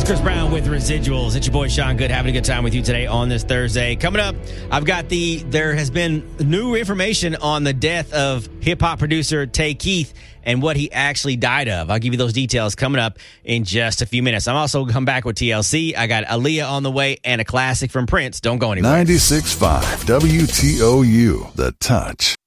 It's Chris Brown with Residuals. It's your boy Sean Good having a good time with you today on this Thursday. Coming up, I've got there has been new information on the death of hip-hop producer Tay Keith and what he actually died of. I'll give you those details coming up in just a few minutes. I'm also going to come back with TLC. I got Aaliyah on the way and a classic from Prince. Don't go anywhere. 96.5 WTOU, The Touch.